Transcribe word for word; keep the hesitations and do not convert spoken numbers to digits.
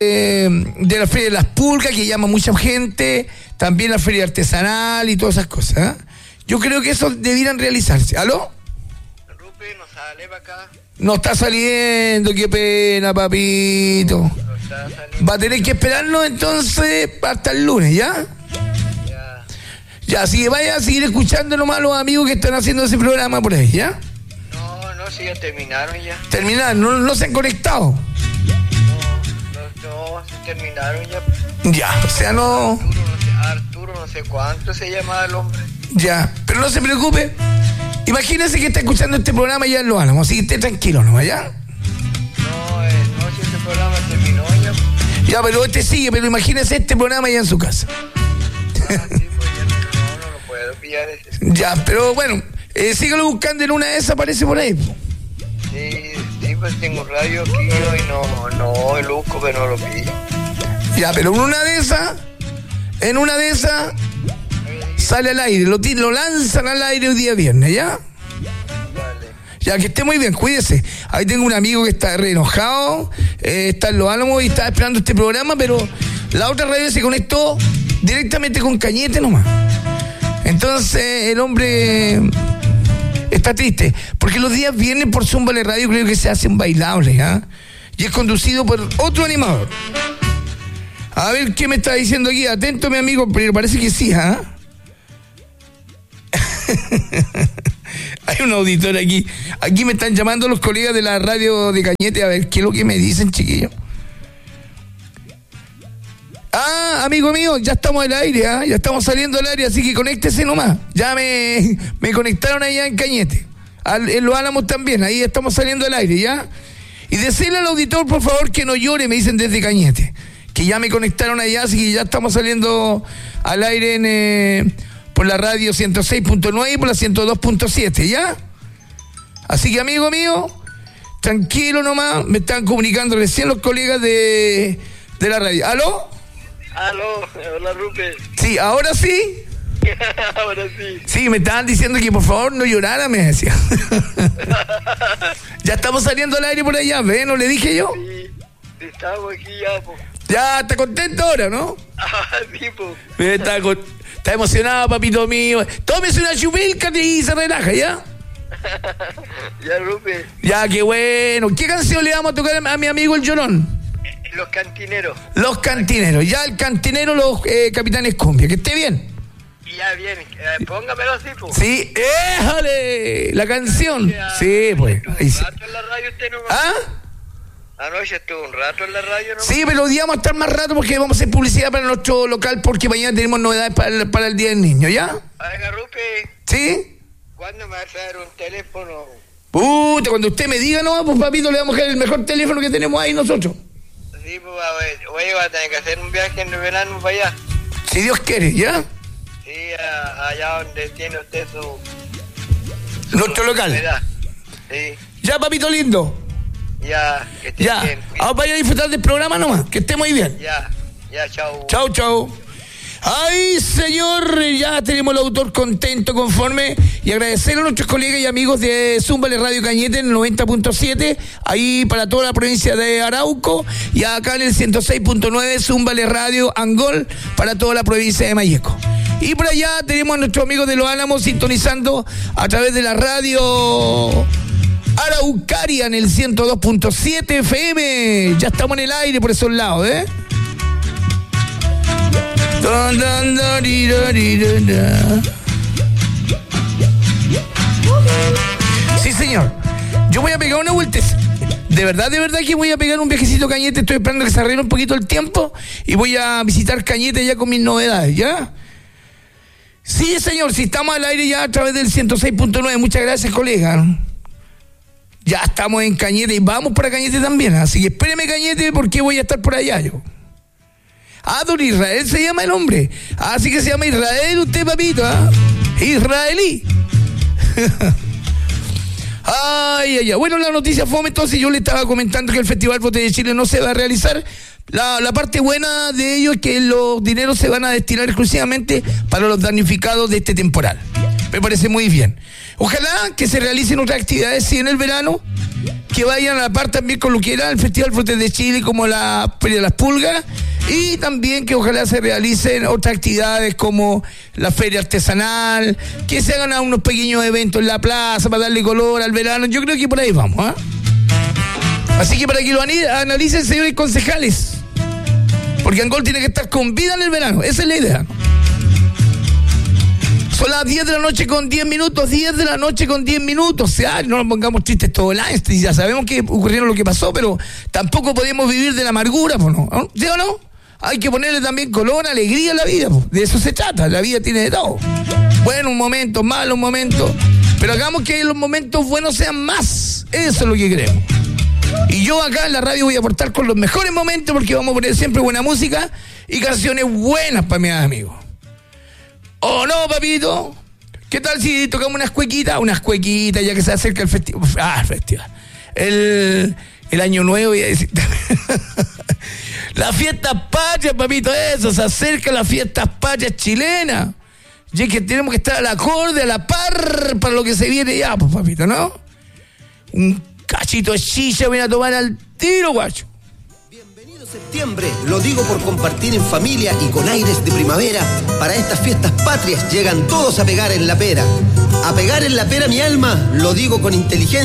eh, de la Feria de las Pulgas, que llama mucha gente, también la Feria Artesanal y todas esas cosas, ¿eh? Yo creo que eso debieran realizarse. ¿Aló? Rupi, no sale para acá. No está saliendo, qué pena, papito. No está saliendo. Va a tener que esperarnos entonces hasta el lunes, ¿ya? Ya. Ya, así que vaya a seguir escuchando nomás a los amigos que están haciendo ese programa por ahí, ¿ya? No, no, sí, ya terminaron ya. Terminar, no, no se han conectado. No, no, no, se terminaron ya. Ya, o sea, no... Arturo, no sé, Arturo, no sé cuánto se llamaba el hombre. Ya, pero no se preocupe. Imagínese que está escuchando este programa ya en Los Álamos, así que esté tranquilo nomás, ¿ya? No, eh, no, si ese programa terminó ya. Ya, pero este sigue, pero imagínese este programa ya en su casa. Ah, sí, pues ya no, no lo puedo pillar ese. Ya, pero bueno, eh, síguelo buscando, en una de esas aparece por ahí. Sí, sí, pues tengo un radio aquí y no, no, el busco, pero no lo pillo. Ya, pero en una de esas, en una de esas, sale al aire, lo, lo lanzan al aire hoy día viernes, ¿ya? Vale. Ya, que esté muy bien, cuídese. Ahí tengo un amigo que está re enojado, eh, está en Los Álamos y está esperando este programa, pero la otra radio se conectó directamente con Cañete nomás. Entonces, el hombre está triste, porque los días viernes por Zúmbale Radio creo que se hacen bailables, ¿ah? Y es conducido por otro animador. A ver qué me está diciendo aquí. Atento, mi amigo, pero parece que sí, ¿ah? Hay un auditor aquí. Aquí me están llamando los colegas de la radio de Cañete. A ver qué es lo que me dicen, chiquillos. Ah, amigo mío, ya estamos al aire, ¿ah? Ya estamos saliendo al aire, así que conéctese nomás. Ya me, me conectaron allá en Cañete. Al, en Los Álamos también, ahí estamos saliendo al aire, ¿ya? Y decirle al auditor, por favor, que no llore, me dicen desde Cañete. Que ya me conectaron allá, así que ya estamos saliendo al aire en, eh, por la radio ciento seis punto nueve y por la ciento dos punto siete, ¿ya? Así que, amigo mío, tranquilo nomás, me están comunicando recién los colegas de, de la radio. ¿Aló? Aló, hola Rupert. Sí, ahora sí. Ahora sí. Sí, me estaban diciendo que por favor no llorara, me decía. Ya estamos saliendo al aire por allá, ¿ves? ¿No le dije yo? Sí, estamos aquí ya, po. Ya, está contento ahora, ¿no? Ah, sí, po. Está, con, está emocionado, papito mío. Tómese una chupilca y se relaja, ¿ya? Ya, Rupert. Ya, qué bueno. ¿Qué canción le vamos a tocar a mi amigo el Llorón? Los cantineros. Los cantineros. Ya el cantinero, los eh, capitanes cumbia. Que esté bien. Ya, bien. Eh, póngamelo así, po. Sí, éjale, la canción. Sí, pues. Ahí sí. ¿Un rato en la radio usted no? ¿Ah? Anoche estuvo un rato en la radio, ¿no? Sí, pero hoy día vamos a estar más rato porque vamos a hacer publicidad para nuestro local porque mañana tenemos novedades para el, para el Día del Niño, ¿ya? Oiga, Rupe, ¿Sí? ¿cuándo me va a traer un teléfono? Puta, cuando usted me diga, no, pues papito, le vamos a dejar el mejor teléfono que tenemos ahí nosotros. Sí, pues, a ver, oye, va a tener que hacer un viaje en el verano para allá. Si Dios quiere, ¿ya? Sí, a, allá donde tiene usted su... Nuestro local. ¿Verdad? Sí, Ya, papito lindo. ya, que esté Ya. bien. Ahora vaya a disfrutar del programa nomás. Que esté muy bien. Ya, ya, chao. Chau, chau. Ay, señor, ya tenemos el autor contento, conforme, y agradecer a nuestros colegas y amigos de Zúmbale Radio Cañete en el noventa punto siete, ahí para toda la provincia de Arauco, y acá en el ciento seis punto nueve Zúmbale Radio Angol para toda la provincia de Malleco. Y por allá tenemos a nuestros amigos de Los Álamos sintonizando a través de la radio Araucaria en el ciento dos punto siete F M. Ya estamos en el aire por esos lados, ¿eh? Sí, señor. Yo voy a pegar una vuelta. De verdad, de verdad que voy a pegar un viajecito a Cañete. Estoy esperando que se arregle un poquito el tiempo y voy a visitar Cañete ya con mis novedades, ¿ya? Sí, señor, si estamos al aire ya a través del ciento seis punto nueve. Muchas gracias, colega. Ya estamos en Cañete y vamos para Cañete también. Así que espéreme, Cañete, porque voy a estar por allá yo. Ah, don Israel se llama el hombre. Así que se llama Israel usted, papito, ¿ah? Israelí. Ay, ay, ay. Bueno, la noticia fue entonces, yo le estaba comentando que el Festival Bote de Chile no se va a realizar. La, la parte buena de ello es que los dineros se van a destinar exclusivamente para los damnificados de este temporal. Me parece muy bien. Ojalá que se realicen otras actividades, sí, en el verano, que vayan a la par también con lo que era el Festival Frutas de Chile, como la Feria de las Pulgas, y también que ojalá se realicen otras actividades como la feria artesanal, que se hagan unos pequeños eventos en la plaza para darle color al verano. Yo creo que por ahí vamos, ¿ah? ¿eh? Así que para que lo analicen, señores concejales, porque Angol tiene que estar con vida en el verano, esa es la idea. Son las diez de la noche con diez minutos, diez de la noche con diez minutos. O sea, no nos pongamos tristes todo el año. Ya sabemos que ocurrieron lo que pasó, pero tampoco podemos vivir de la amargura, pues no. ¿Sí o no? Hay que ponerle también color, alegría a la vida, pues. De eso se trata. La vida tiene de todo. Buenos momentos, malos momentos. Pero hagamos que los momentos buenos sean más. Eso es lo que queremos. Y yo acá en la radio voy a aportar con los mejores momentos, porque vamos a poner siempre buena música y canciones buenas para mis amigos. ¿Oh, no, papito? ¿Qué tal si tocamos unas cuequitas? Unas cuequitas, ya que se acerca el festival. Ah, el festival. El, el año nuevo, voy a decir. Las fiestas patrias, papito, eso. Se acerca las fiestas patrias chilenas. Y es que tenemos que estar al acorde, a la par, para lo que se viene ya, pues, papito, ¿no? Un cachito de chicha voy a tomar al tiro, guacho. Septiembre, lo digo por compartir en familia y con aires de primavera. Para estas fiestas patrias llegan todos a pegar en la pera. A pegar en la pera mi alma, lo digo con inteligencia.